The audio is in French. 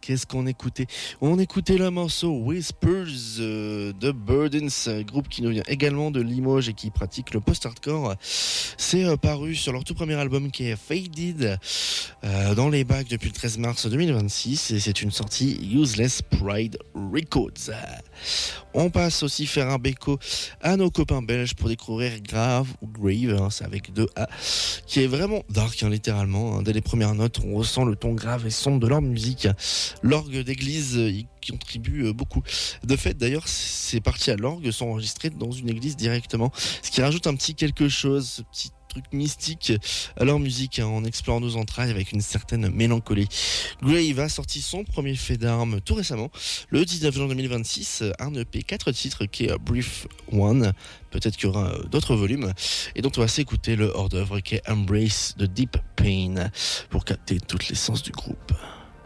qu'est-ce qu'on écoutait? On écoutait le morceau Whispers de Burdens, groupe qui nous vient également de Limoges et qui pratique le post-hardcore. C'est paru sur leur tout premier album qui est Faded dans les bacs depuis le 13 mars 2026 et c'est une sortie Useless Pride Records. On passe aussi faire un béco à nos copains belges pour découvrir Grave ou Grave, c'est avec 2 A, qui est vraiment dark littéralement. Dès les premières notes, on ressent le ton grave et sombre de leur musique. L'orgue d'église y contribue beaucoup. De fait, d'ailleurs, ces parties à l'orgue sont enregistrées dans une église directement, ce qui rajoute un petit quelque chose, ce petit truc mystique à leur musique, en explorant nos entrailles avec une certaine mélancolie. Grave a sorti son premier fait d'armes tout récemment, le 19 juin 2026, un EP 4 titres qui est Brief One. Peut-être qu'il y aura d'autres volumes. Et donc on va s'écouter le hors-d'œuvre qui est Embrace the Deep Pain pour capter toute l'essence du groupe.